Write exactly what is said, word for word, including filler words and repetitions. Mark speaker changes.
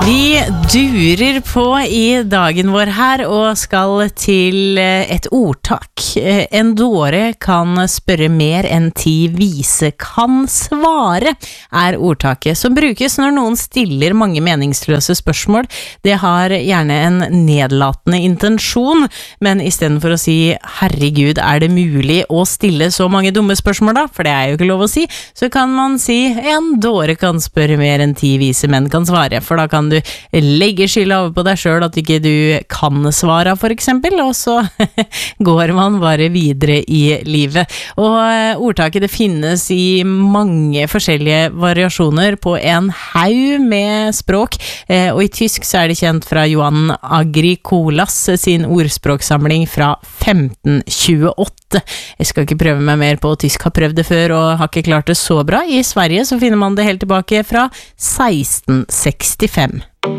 Speaker 1: Vi durer på i dagen vår her og skal til et ordtak. En dåre kan spørre mer enn ti vise kan svare, er ordtaket som brukes når noen stiller mange meningsløse spørsmål. Det har gjerne en nedlatende intensjon, men i stedet for å si herregud, er det mulig å stille så mange dumme spørsmål da? For det er jo ikke lov å si. Så kan man si en dåre kan spørre mer enn ti vise menn kan svare, for da kan du legge skylda over på deg selv at ikke du kan svare for eksempel, og så går man bare videre i livet. Og ordtaket det finnes i mange forskjellige variasjoner på en haug med språk, og i tysk så er det kjent fra Johan Agricolas sin ordspråksamling fra femten tjueåtte. Jeg skal ikke prøve meg mer på tysk, har prøvd det før og har ikke klart det så bra. I Sverige så finner man det helt tilbake fra seksten sekstifem.